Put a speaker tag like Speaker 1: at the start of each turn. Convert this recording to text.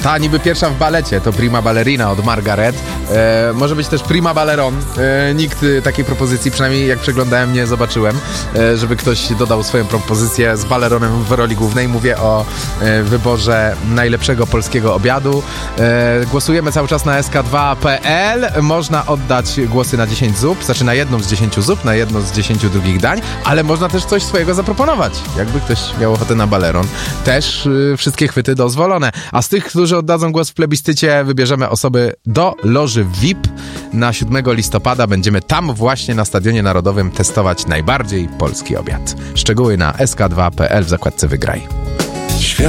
Speaker 1: Ta niby pierwsza w balecie to Prima Ballerina od Margaret. Może być też Prima Balleron. Nikt takiej propozycji, przynajmniej jak przeglądałem, nie zobaczyłem, żeby ktoś dodał swoją propozycję z Balleronem w roli głównej. Mówię o wyborze najlepszego polskiego obiadu. Głosujemy cały czas na sk2.pl. Można oddać głosy na 10 zup, znaczy na jedną z 10 zup, na jedno z 10 drugich dań, ale można też coś swojego zaproponować. Jakby ktoś miał ochotę na Balleron. Też wszystkie chwyty dozwolone. A z tych, którzy oddadzą głos w plebiscycie, wybierzemy osoby do loży VIP. Na 7 listopada będziemy tam właśnie na Stadionie Narodowym testować najbardziej polski obiad. Szczegóły na sk2.pl w zakładce Wygraj.
Speaker 2: Świat